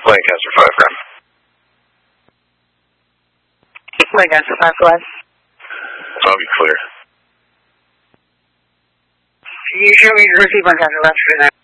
Lancaster 5 Ram. Lancaster 5 Flight. I'll be clear. Can you show me the receive Lancaster left for now?